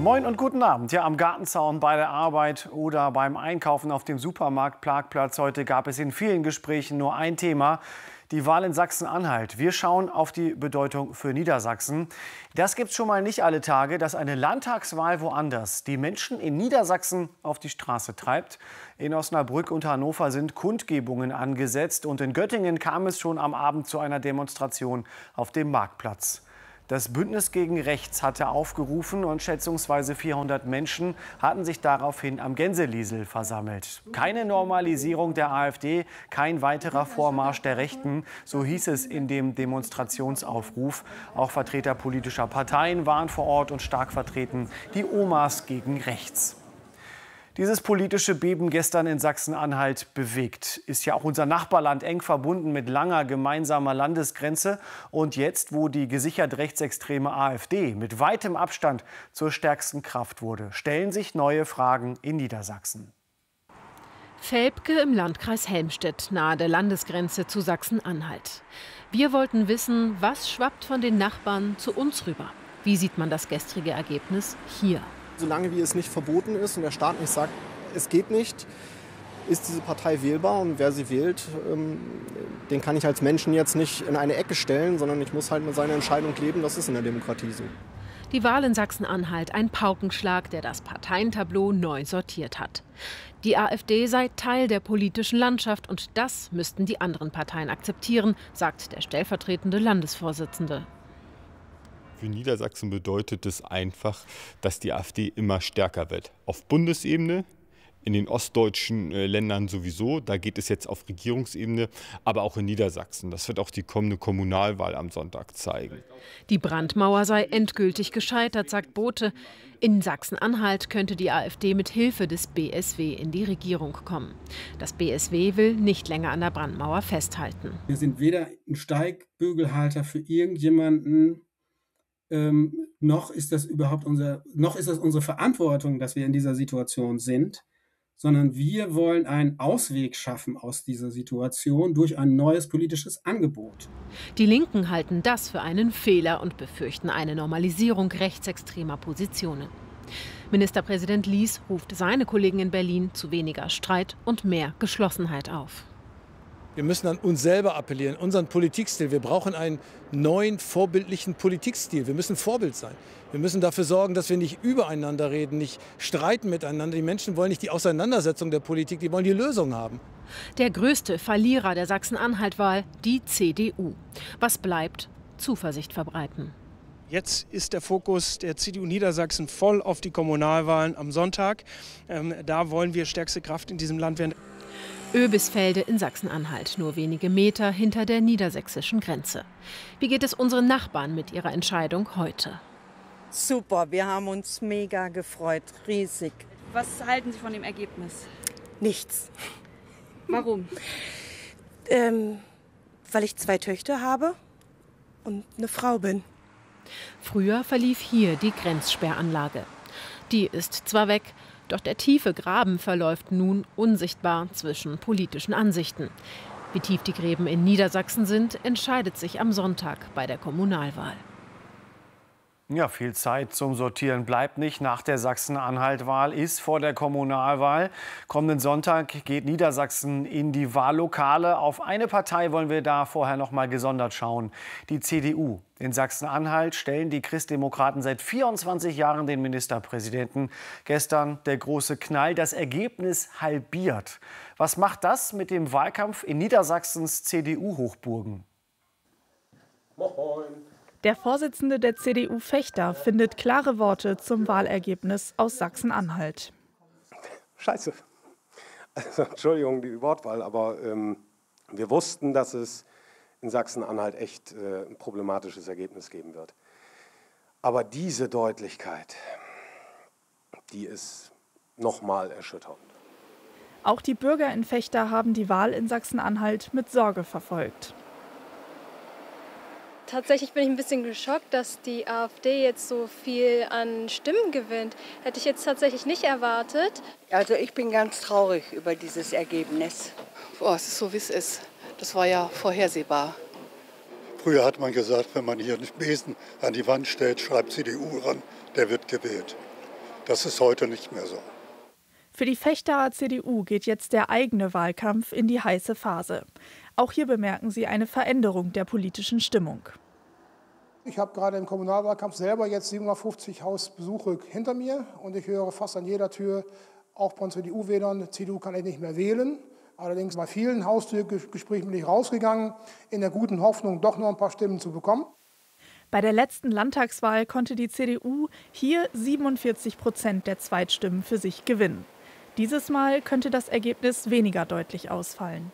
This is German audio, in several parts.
Moin und guten Abend. Ja, am Gartenzaun, bei der Arbeit oder beim Einkaufen auf dem Supermarktparkplatz. Heute gab es in vielen Gesprächen nur ein Thema: die Wahl in Sachsen-Anhalt. Wir schauen auf die Bedeutung für Niedersachsen. Das gibt's schon mal nicht alle Tage, dass eine Landtagswahl woanders die Menschen in Niedersachsen auf die Straße treibt. In Osnabrück und Hannover sind Kundgebungen angesetzt und in Göttingen kam es schon am Abend zu einer Demonstration auf dem Marktplatz. Das Bündnis gegen Rechts hatte aufgerufen und schätzungsweise 400 Menschen hatten sich daraufhin am Gänseliesel versammelt. Keine Normalisierung der AfD, kein weiterer Vormarsch der Rechten, so hieß es in dem Demonstrationsaufruf. Auch Vertreter politischer Parteien waren vor Ort und stark vertreten die Omas gegen Rechts. Dieses politische Beben gestern in Sachsen-Anhalt bewegt. Ist ja auch unser Nachbarland eng verbunden mit langer gemeinsamer Landesgrenze. Und jetzt, wo die gesichert rechtsextreme AfD mit weitem Abstand zur stärksten Kraft wurde, stellen sich neue Fragen in Niedersachsen. Velpke im Landkreis Helmstedt, nahe der Landesgrenze zu Sachsen-Anhalt. Wir wollten wissen, was schwappt von den Nachbarn zu uns rüber? Wie sieht man das gestrige Ergebnis hier? Solange wie es nicht verboten ist und der Staat nicht sagt, es geht nicht, ist diese Partei wählbar. Und wer sie wählt, den kann ich als Menschen jetzt nicht in eine Ecke stellen, sondern ich muss halt mit seiner Entscheidung leben. Das ist in der Demokratie so. Die Wahl in Sachsen-Anhalt, ein Paukenschlag, der das Parteientableau neu sortiert hat. Die AfD sei Teil der politischen Landschaft und das müssten die anderen Parteien akzeptieren, sagt der stellvertretende Landesvorsitzende. Für Niedersachsen bedeutet es einfach, dass die AfD immer stärker wird. Auf Bundesebene, in den ostdeutschen Ländern sowieso, da geht es jetzt auf Regierungsebene, aber auch in Niedersachsen. Das wird auch die kommende Kommunalwahl am Sonntag zeigen. Die Brandmauer sei endgültig gescheitert, sagt Bote. In Sachsen-Anhalt könnte die AfD mit Hilfe des BSW in die Regierung kommen. Das BSW will nicht länger an der Brandmauer festhalten. Wir sind weder ein Steigbügelhalter für irgendjemanden, noch ist das unsere Verantwortung, dass wir in dieser Situation sind, sondern wir wollen einen Ausweg schaffen aus dieser Situation durch ein neues politisches Angebot. Die Linken halten das für einen Fehler und befürchten eine Normalisierung rechtsextremer Positionen. Ministerpräsident Lies ruft seine Kollegen in Berlin zu weniger Streit und mehr Geschlossenheit auf. Wir müssen an uns selber appellieren, unseren Politikstil. Wir brauchen einen neuen, vorbildlichen Politikstil. Wir müssen Vorbild sein. Wir müssen dafür sorgen, dass wir nicht übereinander reden, nicht streiten miteinander. Die Menschen wollen nicht die Auseinandersetzung der Politik, die wollen die Lösung haben. Der größte Verlierer der Sachsen-Anhalt-Wahl, die CDU. Was bleibt? Zuversicht verbreiten. Jetzt ist der Fokus der CDU Niedersachsen voll auf die Kommunalwahlen am Sonntag. Da wollen wir stärkste Kraft in diesem Land werden. Oebisfelde in Sachsen-Anhalt, nur wenige Meter hinter der niedersächsischen Grenze. Wie geht es unseren Nachbarn mit ihrer Entscheidung heute? Super, wir haben uns mega gefreut, riesig. Was halten Sie von dem Ergebnis? Nichts. Warum? Weil ich 2 Töchter habe und eine Frau bin. Früher verlief hier die Grenzsperranlage. Die ist zwar weg, doch der tiefe Graben verläuft nun unsichtbar zwischen politischen Ansichten. Wie tief die Gräben in Niedersachsen sind, entscheidet sich am Sonntag bei der Kommunalwahl. Ja, viel Zeit zum Sortieren bleibt nicht. Nach der Sachsen-Anhalt-Wahl ist vor der Kommunalwahl. Kommenden Sonntag geht Niedersachsen in die Wahllokale. Auf eine Partei wollen wir da vorher noch mal gesondert schauen: die CDU. In Sachsen-Anhalt stellen die Christdemokraten seit 24 Jahren den Ministerpräsidenten. Gestern der große Knall, das Ergebnis halbiert. Was macht das mit dem Wahlkampf in Niedersachsens CDU-Hochburgen? Moin. Der Vorsitzende der CDU, Fechter, findet klare Worte zum Wahlergebnis aus Sachsen-Anhalt. Scheiße. Also, Entschuldigung, die Wortwahl, aber wir wussten, dass es in Sachsen-Anhalt echt ein problematisches Ergebnis geben wird. Aber diese Deutlichkeit, die ist nochmal erschütternd. Auch die Bürger in Fechter haben die Wahl in Sachsen-Anhalt mit Sorge verfolgt. Tatsächlich bin ich ein bisschen geschockt, dass die AfD jetzt so viel an Stimmen gewinnt. Hätte ich jetzt tatsächlich nicht erwartet. Also ich bin ganz traurig über dieses Ergebnis. Oh, es ist so, wie es ist. Das war ja vorhersehbar. Früher hat man gesagt, wenn man hier einen Besen an die Wand stellt, schreibt CDU ran, der wird gewählt. Das ist heute nicht mehr so. Für die Vechtaer CDU geht jetzt der eigene Wahlkampf in die heiße Phase. Auch hier bemerken sie eine Veränderung der politischen Stimmung. Ich habe gerade im Kommunalwahlkampf selber jetzt 750 Hausbesuche hinter mir und ich höre fast an jeder Tür, auch von CDU-Wählern, CDU kann ich nicht mehr wählen. Allerdings bei vielen Haustürgesprächen bin ich rausgegangen, in der guten Hoffnung, doch noch ein paar Stimmen zu bekommen. Bei der letzten Landtagswahl konnte die CDU hier 47% der Zweitstimmen für sich gewinnen. Dieses Mal könnte das Ergebnis weniger deutlich ausfallen.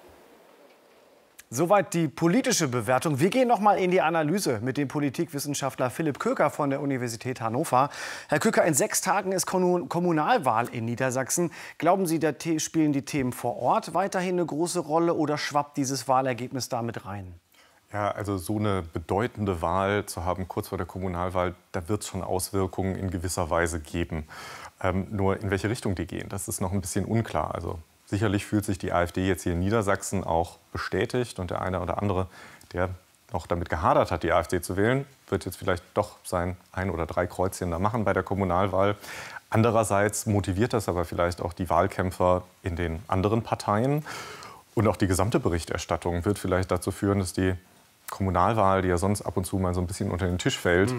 Soweit die politische Bewertung. Wir gehen noch mal in die Analyse mit dem Politikwissenschaftler Philipp Köker von der Universität Hannover. Herr Köker, in 6 Tagen ist Kommunalwahl in Niedersachsen. Glauben Sie, da spielen die Themen vor Ort weiterhin eine große Rolle oder schwappt dieses Wahlergebnis damit rein? Ja, also so eine bedeutende Wahl zu haben kurz vor der Kommunalwahl, da wird es schon Auswirkungen in gewisser Weise geben. Nur in welche Richtung die gehen, das ist noch ein bisschen unklar. Also sicherlich fühlt sich die AfD jetzt hier in Niedersachsen auch bestätigt. Und der eine oder andere, der noch damit gehadert hat, die AfD zu wählen, wird jetzt vielleicht doch sein 1 oder 3 Kreuzchen da machen bei der Kommunalwahl. Andererseits motiviert das aber vielleicht auch die Wahlkämpfer in den anderen Parteien. Und auch die gesamte Berichterstattung wird vielleicht dazu führen, dass die Kommunalwahl, die ja sonst ab und zu mal so ein bisschen unter den Tisch fällt,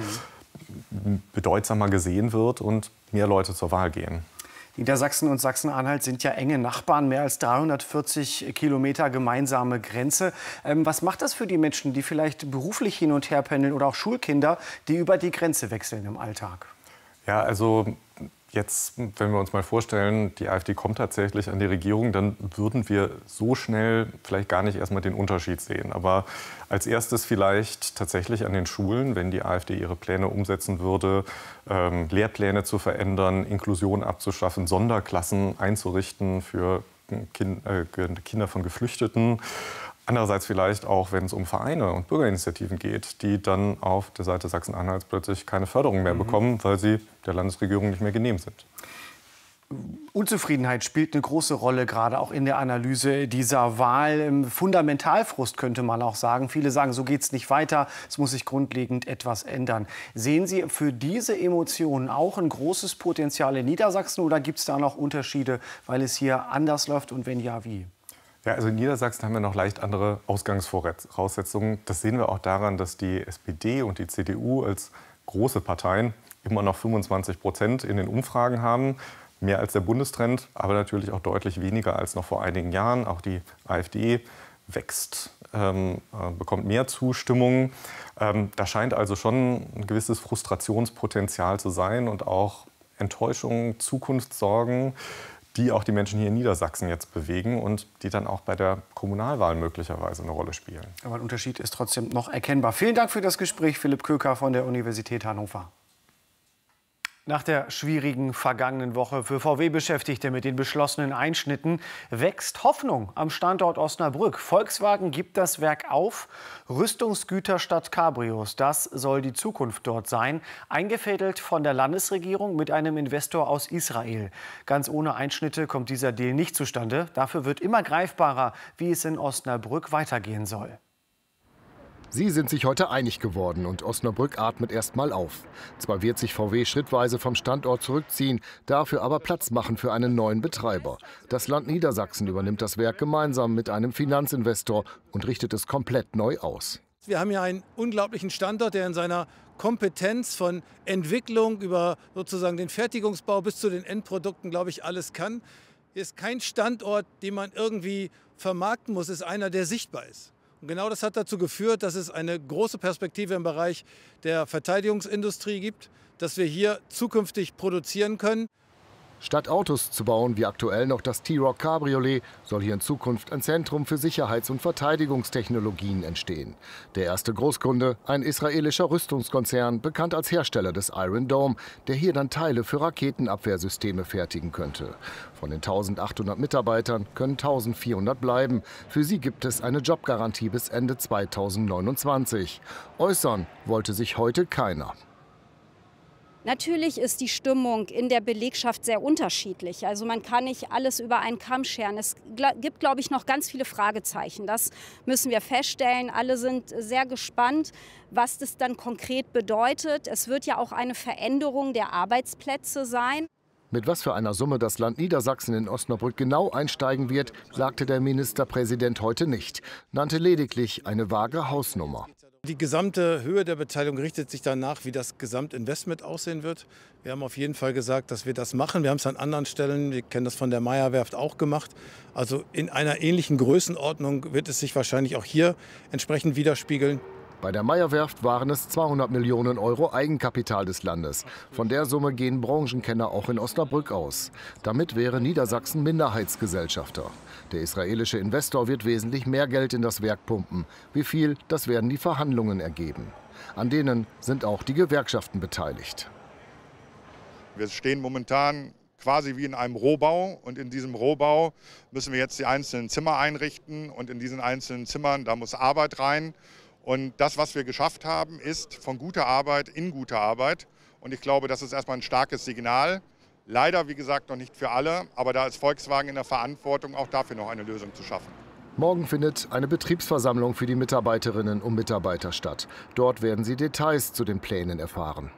bedeutsamer gesehen wird und mehr Leute zur Wahl gehen. Niedersachsen und Sachsen-Anhalt sind ja enge Nachbarn, mehr als 340 Kilometer gemeinsame Grenze. Was macht das für die Menschen, die vielleicht beruflich hin und her pendeln oder auch Schulkinder, die über die Grenze wechseln im Alltag? Ja, also jetzt, wenn wir uns mal vorstellen, die AfD kommt tatsächlich an die Regierung, dann würden wir so schnell vielleicht gar nicht erst mal den Unterschied sehen. Aber als erstes vielleicht tatsächlich an den Schulen, wenn die AfD ihre Pläne umsetzen würde, Lehrpläne zu verändern, Inklusion abzuschaffen, Sonderklassen einzurichten für Kinder von Geflüchteten. Andererseits vielleicht auch, wenn es um Vereine und Bürgerinitiativen geht, die dann auf der Seite Sachsen-Anhalts plötzlich keine Förderung mehr bekommen, weil sie der Landesregierung nicht mehr genehm sind. Unzufriedenheit spielt eine große Rolle, gerade auch in der Analyse dieser Wahl. Fundamentalfrust könnte man auch sagen. Viele sagen, so geht es nicht weiter, es muss sich grundlegend etwas ändern. Sehen Sie für diese Emotionen auch ein großes Potenzial in Niedersachsen oder gibt es da noch Unterschiede, weil es hier anders läuft und wenn ja, wie? Ja, also in Niedersachsen haben wir noch leicht andere Ausgangsvoraussetzungen. Das sehen wir auch daran, dass die SPD und die CDU als große Parteien immer noch 25% in den Umfragen haben. Mehr als der Bundestrend, aber natürlich auch deutlich weniger als noch vor einigen Jahren. Auch die AfD wächst, bekommt mehr Zustimmung. Da scheint also schon ein gewisses Frustrationspotenzial zu sein und auch Enttäuschungen, Zukunftssorgen, die auch die Menschen hier in Niedersachsen jetzt bewegen und die dann auch bei der Kommunalwahl möglicherweise eine Rolle spielen. Aber ein Unterschied ist trotzdem noch erkennbar. Vielen Dank für das Gespräch, Philipp Köker von der Universität Hannover. Nach der schwierigen vergangenen Woche für VW-Beschäftigte mit den beschlossenen Einschnitten wächst Hoffnung am Standort Osnabrück. Volkswagen gibt das Werk auf. Rüstungsgüter statt Cabrios, das soll die Zukunft dort sein. Eingefädelt von der Landesregierung mit einem Investor aus Israel. Ganz ohne Einschnitte kommt dieser Deal nicht zustande. Dafür wird immer greifbarer, wie es in Osnabrück weitergehen soll. Sie sind sich heute einig geworden und Osnabrück atmet erst mal auf. Zwar wird sich VW schrittweise vom Standort zurückziehen, dafür aber Platz machen für einen neuen Betreiber. Das Land Niedersachsen übernimmt das Werk gemeinsam mit einem Finanzinvestor und richtet es komplett neu aus. Wir haben hier einen unglaublichen Standort, der in seiner Kompetenz von Entwicklung über sozusagen den Fertigungsbau bis zu den Endprodukten, glaube ich, alles kann. Hier ist kein Standort, den man irgendwie vermarkten muss, ist einer, der sichtbar ist. Und genau das hat dazu geführt, dass es eine große Perspektive im Bereich der Verteidigungsindustrie gibt, dass wir hier zukünftig produzieren können. Statt Autos zu bauen wie aktuell noch das T-Roc Cabriolet, soll hier in Zukunft ein Zentrum für Sicherheits- und Verteidigungstechnologien entstehen. Der erste Großkunde, ein israelischer Rüstungskonzern, bekannt als Hersteller des Iron Dome, der hier dann Teile für Raketenabwehrsysteme fertigen könnte. Von den 1800 Mitarbeitern können 1400 bleiben. Für sie gibt es eine Jobgarantie bis Ende 2029. Äußern wollte sich heute keiner. Natürlich ist die Stimmung in der Belegschaft sehr unterschiedlich. Also man kann nicht alles über einen Kamm scheren. Es gibt, glaube ich, noch ganz viele Fragezeichen. Das müssen wir feststellen. Alle sind sehr gespannt, was das dann konkret bedeutet. Es wird ja auch eine Veränderung der Arbeitsplätze sein. Mit was für einer Summe das Land Niedersachsen in Osnabrück genau einsteigen wird, sagte der Ministerpräsident heute nicht, nannte lediglich eine vage Hausnummer. Die gesamte Höhe der Beteiligung richtet sich danach, wie das Gesamtinvestment aussehen wird. Wir haben auf jeden Fall gesagt, dass wir das machen. Wir haben es an anderen Stellen, wir kennen das von der Meyer-Werft, auch gemacht. Also in einer ähnlichen Größenordnung wird es sich wahrscheinlich auch hier entsprechend widerspiegeln. Bei der Meyer-Werft waren es 200 Millionen Euro Eigenkapital des Landes. Von der Summe gehen Branchenkenner auch in Osnabrück aus. Damit wäre Niedersachsen Minderheitsgesellschafter. Der israelische Investor wird wesentlich mehr Geld in das Werk pumpen. Wie viel, das werden die Verhandlungen ergeben. An denen sind auch die Gewerkschaften beteiligt. Wir stehen momentan quasi wie in einem Rohbau, und in diesem Rohbau müssen wir jetzt die einzelnen Zimmer einrichten, und in diesen einzelnen Zimmern, da muss Arbeit rein. Und das, was wir geschafft haben, ist von guter Arbeit in gute Arbeit. Und ich glaube, das ist erstmal ein starkes Signal. Leider, wie gesagt, noch nicht für alle, aber da ist Volkswagen in der Verantwortung, auch dafür noch eine Lösung zu schaffen. Morgen findet eine Betriebsversammlung für die Mitarbeiterinnen und Mitarbeiter statt. Dort werden sie Details zu den Plänen erfahren.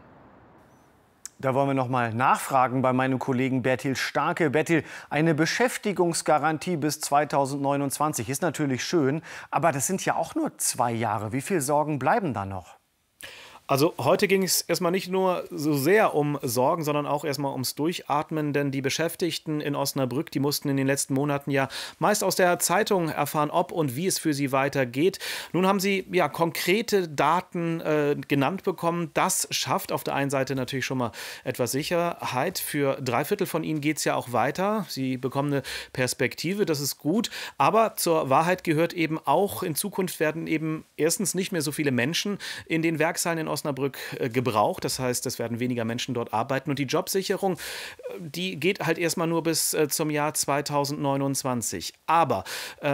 Da wollen wir noch mal nachfragen bei meinem Kollegen Bertil Starke. Bertil, eine Beschäftigungsgarantie bis 2029 ist natürlich schön, aber das sind ja auch nur 2 Jahre. Wie viele Sorgen bleiben da noch? Also heute ging es erstmal nicht nur so sehr um Sorgen, sondern auch erstmal ums Durchatmen, denn die Beschäftigten in Osnabrück, die mussten in den letzten Monaten ja meist aus der Zeitung erfahren, ob und wie es für sie weitergeht. Nun haben sie ja konkrete Daten genannt bekommen. Das schafft auf der einen Seite natürlich schon mal etwas Sicherheit. Für 3/4 von ihnen geht es ja auch weiter. Sie bekommen eine Perspektive, das ist gut. Aber zur Wahrheit gehört eben auch, in Zukunft werden eben erstens nicht mehr so viele Menschen in den Werkshallen in Osnabrück gebraucht. Das heißt, es werden weniger Menschen dort arbeiten. Und die Jobsicherung, die geht halt erstmal nur bis zum Jahr 2029. Aber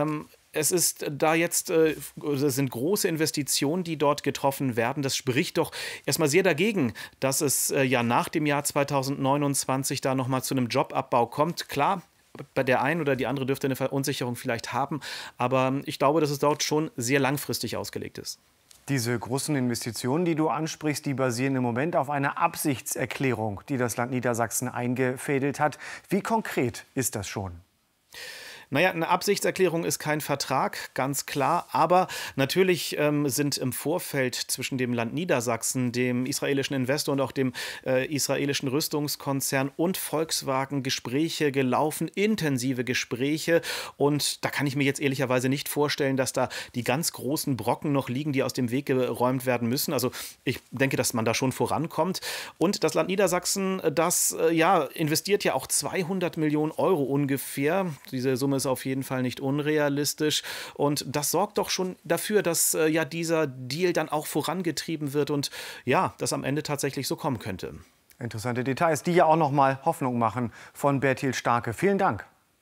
es ist da jetzt, es sind große Investitionen, die dort getroffen werden. Das spricht doch erstmal sehr dagegen, dass es ja nach dem Jahr 2029 da nochmal zu einem Jobabbau kommt. Klar, bei der einen oder die andere dürfte eine Verunsicherung vielleicht haben, aber ich glaube, dass es dort schon sehr langfristig ausgelegt ist. Diese großen Investitionen, die du ansprichst, die basieren im Moment auf einer Absichtserklärung, die das Land Niedersachsen eingefädelt hat. Wie konkret ist das schon? Naja, eine Absichtserklärung ist kein Vertrag, ganz klar. Aber natürlich sind im Vorfeld zwischen dem Land Niedersachsen, dem israelischen Investor und auch dem israelischen Rüstungskonzern und Volkswagen Gespräche gelaufen, intensive Gespräche. Und da kann ich mir jetzt ehrlicherweise nicht vorstellen, dass da die ganz großen Brocken noch liegen, die aus dem Weg geräumt werden müssen. Also ich denke, dass man da schon vorankommt. Und das Land Niedersachsen, das investiert ja auch 200 Millionen Euro ungefähr. Diese Summe ist auf jeden Fall nicht unrealistisch, und das sorgt doch schon dafür, dass dieser Deal dann auch vorangetrieben wird und ja, das am Ende tatsächlich so kommen könnte. Interessante Details, die ja auch noch mal Hoffnung machen von Bertil Starke. Vielen Dank.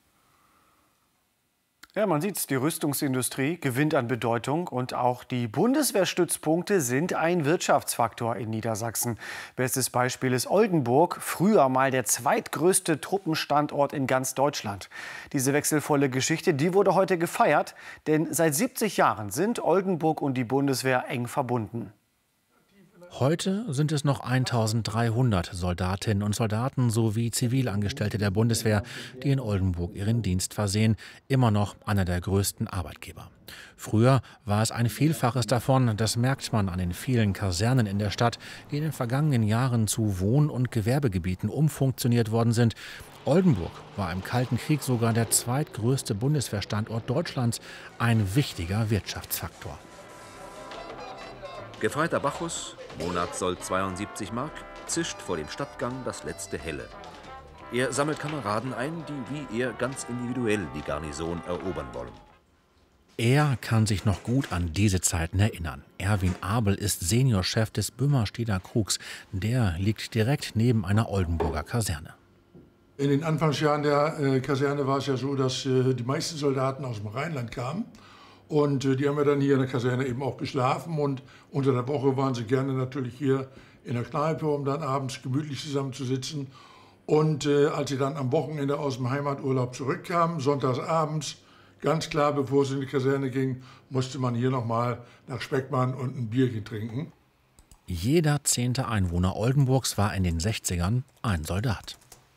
Ja, man sieht es, die Rüstungsindustrie gewinnt an Bedeutung, und auch die Bundeswehrstützpunkte sind ein Wirtschaftsfaktor in Niedersachsen. Bestes Beispiel ist Oldenburg, früher mal der zweitgrößte Truppenstandort in ganz Deutschland. Diese wechselvolle Geschichte, die wurde heute gefeiert, denn seit 70 Jahren sind Oldenburg und die Bundeswehr eng verbunden. Heute sind es noch 1300 Soldatinnen und Soldaten sowie Zivilangestellte der Bundeswehr, die in Oldenburg ihren Dienst versehen. Immer noch einer der größten Arbeitgeber. Früher war es ein Vielfaches davon. Das merkt man an den vielen Kasernen in der Stadt, die in den vergangenen Jahren zu Wohn- und Gewerbegebieten umfunktioniert worden sind. Oldenburg war im Kalten Krieg sogar der zweitgrößte Bundeswehrstandort Deutschlands, ein wichtiger Wirtschaftsfaktor. Gefreiter Bacchus, Monatssold 72 Mark, zischt vor dem Stadtgang das letzte Helle. Er sammelt Kameraden ein, die wie er ganz individuell die Garnison erobern wollen. Er kann sich noch gut an diese Zeiten erinnern. Erwin Abel ist Seniorchef des Böhmersteder Krugs. Der liegt direkt neben einer Oldenburger Kaserne. In den Anfangsjahren der Kaserne war es ja so, dass die meisten Soldaten aus dem Rheinland kamen. Und die haben ja dann hier in der Kaserne eben auch geschlafen. Und unter der Woche waren sie gerne natürlich hier in der Kneipe, um dann abends gemütlich zusammenzusitzen. Und als sie dann am Wochenende aus dem Heimaturlaub zurückkamen, sonntags abends, ganz klar, bevor es in die Kaserne ging, musste man hier nochmal nach Speckmann und ein Bierchen trinken. Jeder 10. Einwohner Oldenburgs war in den 60ern ein Soldat.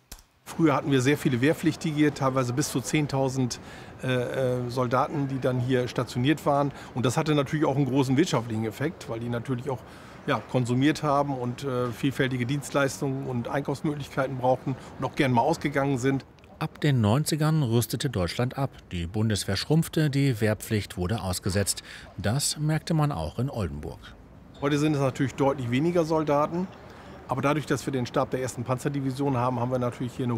Früher hatten wir sehr viele Wehrpflichtige, teilweise bis zu 10.000 Soldaten, die dann hier stationiert waren. Und das hatte natürlich auch einen großen wirtschaftlichen Effekt, weil die natürlich auch konsumiert haben und vielfältige Dienstleistungen und Einkaufsmöglichkeiten brauchten und auch gern mal ausgegangen sind. Ab den 90ern rüstete Deutschland ab. Die Bundeswehr schrumpfte, die Wehrpflicht wurde ausgesetzt. Das merkte man auch in Oldenburg. Heute sind es natürlich deutlich weniger Soldaten. Aber dadurch, dass wir den Stab der 1. Panzerdivision haben, haben wir natürlich hier eine